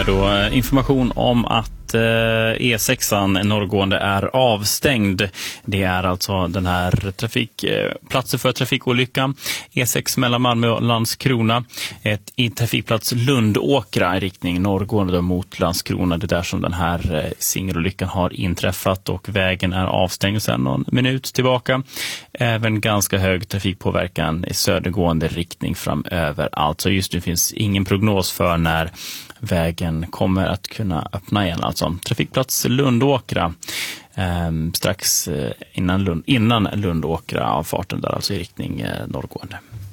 har då information om att E6an norrgående är avstängd. Det är alltså den här platsen för trafikolyckan. E6 mellan Malmö och Landskrona. I trafikplats Lundåkra i riktning norrgående mot Landskrona. Det är där som den här singelolyckan har inträffat och vägen är avstängd sedan någon minut tillbaka. Även ganska hög trafikpåverkan i södergående riktning framöver. Alltså just nu finns ingen prognos för när vägen kommer att kunna öppna igen. Alltså trafikplats Lundåkra strax innan Lundåkra av farten där, alltså i riktning norrgående.